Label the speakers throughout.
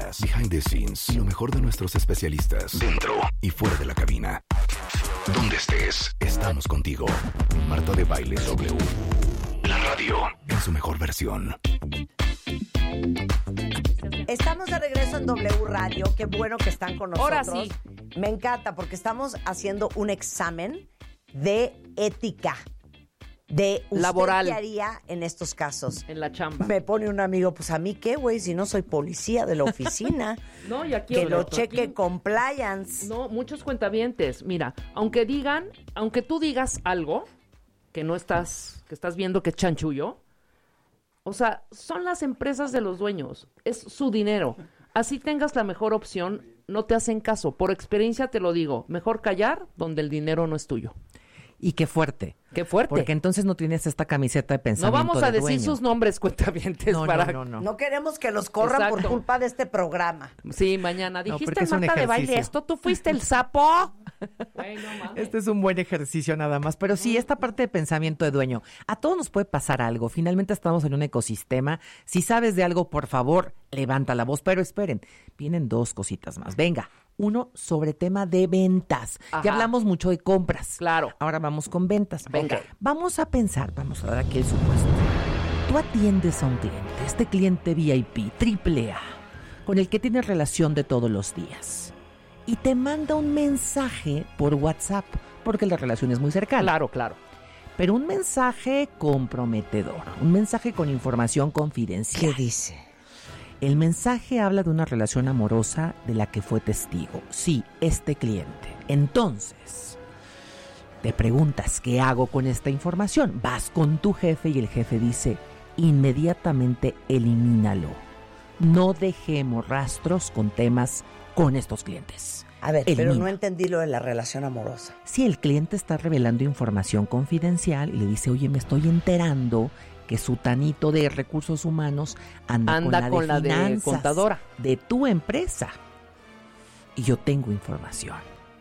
Speaker 1: cámaras, behind the scenes y lo mejor de nuestros especialistas dentro y fuera de la cabina. Donde estés, estamos contigo. Marta de Baile W. La radio en su mejor versión.
Speaker 2: Estamos de regreso en W Radio. Qué bueno que están con nosotros.
Speaker 3: Ahora sí.
Speaker 2: Me encanta porque estamos haciendo un examen de ética. De usted
Speaker 3: laboral.
Speaker 2: ¿Qué haría en estos casos?
Speaker 3: En la chamba.
Speaker 2: Me pone un amigo, pues a mí qué, güey, si no soy policía de la oficina.
Speaker 3: No, y aquí
Speaker 2: que lo
Speaker 3: aquí-
Speaker 2: cheque compliance.
Speaker 3: No, muchos cuentavientes. Mira, aunque tú digas algo que estás viendo que es chanchullo, o sea, son las empresas de los dueños, es su dinero. Así tengas la mejor opción, no te hacen caso. Por experiencia te lo digo, mejor callar donde el dinero no es tuyo.
Speaker 4: Y qué fuerte.
Speaker 3: Qué fuerte.
Speaker 4: Porque entonces no tienes esta camiseta de
Speaker 3: No
Speaker 4: pensamiento
Speaker 3: vamos a
Speaker 4: de
Speaker 3: decir
Speaker 4: dueño.
Speaker 3: sus nombres cuentavientes
Speaker 4: No,
Speaker 3: para...
Speaker 4: no.
Speaker 2: No queremos que los corran por
Speaker 3: Exacto.
Speaker 2: culpa de este programa.
Speaker 3: Sí, mañana.
Speaker 4: No,
Speaker 3: ¿Dijiste
Speaker 4: porque es un
Speaker 3: Marta de Baile
Speaker 4: ejercicio.
Speaker 3: esto? ¿Tú fuiste el sapo? Güey, no mames.
Speaker 4: Este es un buen ejercicio nada más. Pero sí, esta parte de pensamiento de dueño. A todos nos puede pasar algo. Finalmente estamos en un ecosistema. Si sabes de algo, por favor, levanta la voz. Pero esperen, vienen dos cositas más. Venga, uno sobre tema de ventas.
Speaker 3: Ajá.
Speaker 4: Ya hablamos mucho de compras.
Speaker 3: Claro.
Speaker 4: Ahora vamos con ventas.
Speaker 3: Venga.
Speaker 4: Ok. Vamos a pensar, vamos a dar aquí el supuesto. Tú atiendes a un cliente, este cliente VIP, AAA, con el que tienes relación de todos los días. Y te manda un mensaje por WhatsApp, porque la relación es muy cercana.
Speaker 3: Claro.
Speaker 4: Pero un mensaje comprometedor, un mensaje con información confidencial.
Speaker 2: ¿Qué dice?
Speaker 4: El mensaje habla de una relación amorosa de la que fue testigo. Sí, este cliente. Entonces, te preguntas, ¿qué hago con esta información? Vas con tu jefe y el jefe dice, inmediatamente elimínalo. No dejemos rastros con temas con estos clientes.
Speaker 2: A ver, pero
Speaker 4: Elimina.
Speaker 2: no entendí lo de la relación amorosa.
Speaker 4: Si el cliente está revelando información confidencial y le dice, oye, me estoy enterando que sutanito de recursos humanos anda con la de finanzas
Speaker 3: contadora
Speaker 4: de tu empresa. Y yo tengo información.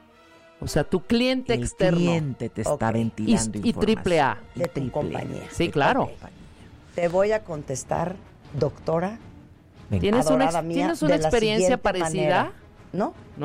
Speaker 3: O sea, tu cliente
Speaker 4: El
Speaker 3: externo.
Speaker 4: cliente te está
Speaker 2: Ok.
Speaker 4: ventilando
Speaker 3: Y
Speaker 4: información.
Speaker 3: AAA.
Speaker 4: Y
Speaker 2: De tu
Speaker 4: AAA.
Speaker 2: compañía.
Speaker 3: Sí, claro.
Speaker 2: Te voy a contestar, doctora.
Speaker 4: Venga.
Speaker 3: ¿Tienes
Speaker 2: adorada mía,
Speaker 3: ¿tienes
Speaker 2: de
Speaker 3: una
Speaker 2: la
Speaker 3: experiencia
Speaker 2: siguiente
Speaker 3: parecida?
Speaker 2: manera. ¿No?
Speaker 3: ¿No?